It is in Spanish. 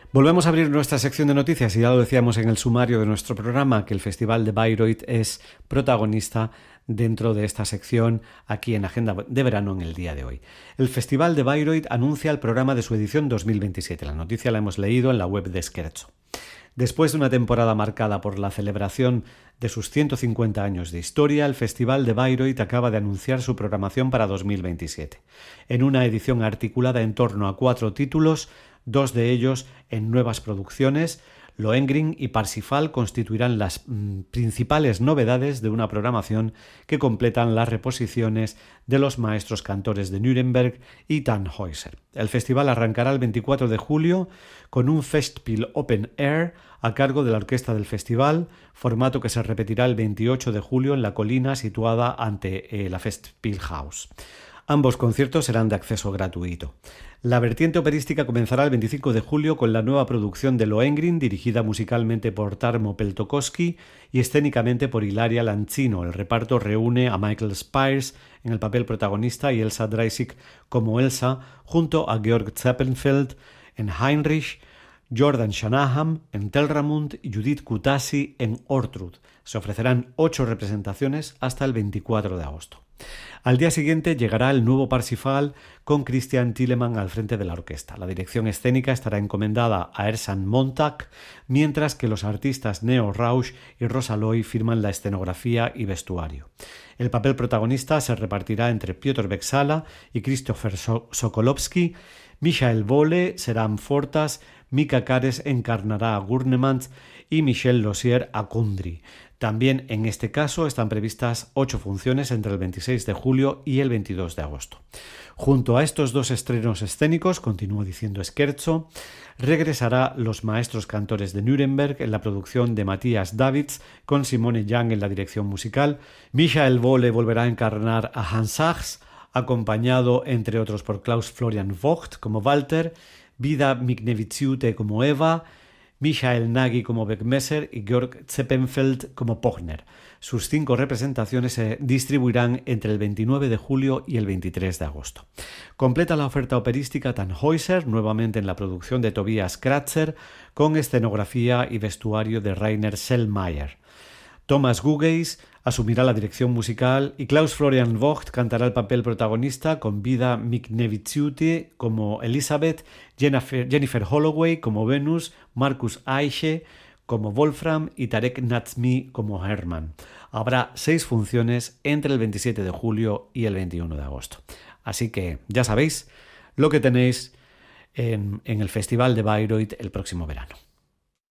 Volvemos a abrir nuestra sección de noticias y ya lo decíamos en el sumario de nuestro programa que el Festival de Bayreuth es protagonista dentro de esta sección aquí en Agenda de Verano en el día de hoy. El Festival de Bayreuth anuncia el programa de su edición 2027. La noticia la hemos leído en la web de Scherzo. Después de una temporada marcada por la celebración de sus 150 años de historia, el Festival de Bayreuth acaba de anunciar su programación para 2027. En una edición articulada en torno a 4 títulos, 2 de ellos en nuevas producciones, Lohengrin y Parsifal constituirán las principales novedades de una programación que completan las reposiciones de los maestros cantores de Nuremberg y Tannhäuser. El festival arrancará el 24 de julio con un Festspiel Open Air a cargo de la orquesta del festival, formato que se repetirá el 28 de julio en la colina situada ante la Festspielhaus. Ambos conciertos serán de acceso gratuito. La vertiente operística comenzará el 25 de julio con la nueva producción de Lohengrin, dirigida musicalmente por Tarmo Peltokoski y escénicamente por Ilaria Lanzino. El reparto reúne a Michael Spires en el papel protagonista y Elsa Dreisig como Elsa, junto a Georg Zappenfeld en Heinrich, Jordan Shanahan en Telramund y Judith Kutasi en Ortrud. Se ofrecerán 8 representaciones hasta el 24 de agosto. Al día siguiente llegará el nuevo Parsifal con Christian Thielemann al frente de la orquesta. La dirección escénica estará encomendada a Ersan Montag, mientras que los artistas Neo Rausch y Rosa Loy firman la escenografía y vestuario. El papel protagonista se repartirá entre Piotr Beksala y Krzysztof Sokolowski. Michael Vole será Amfortas, Mika Kares encarnará a Gurnemans y Michel Losier a Kundry. También en este caso están previstas 8 funciones entre el 26 de julio y el 22 de agosto. Junto a estos 2 estrenos escénicos, continúo diciendo Scherzo, regresará Los Maestros Cantores de Nuremberg en la producción de Matthias Davids con Simone Young en la dirección musical. Michael Vole volverá a encarnar a Hans Sachs, acompañado entre otros por Klaus Florian Vogt como Walter, Vida Mikneviciute como Eva, Michael Nagy como Beckmesser y Georg Zeppenfeld como Pochner. Sus 5 representaciones se distribuirán entre el 29 de julio y el 23 de agosto. Completa la oferta operística Tannhäuser, nuevamente en la producción de Tobias Kratzer, con escenografía y vestuario de Rainer Sellmayer. Thomas Gugeis asumirá la dirección musical y Klaus Florian Vogt cantará el papel protagonista con Vida Mikneviciute como Elizabeth, Jennifer Holloway como Venus, Markus Eiche como Wolfram y Tarek Nazmi como Hermann. Habrá 6 funciones entre el 27 de julio y el 21 de agosto. Así que ya sabéis lo que tenéis en el Festival de Bayreuth el próximo verano.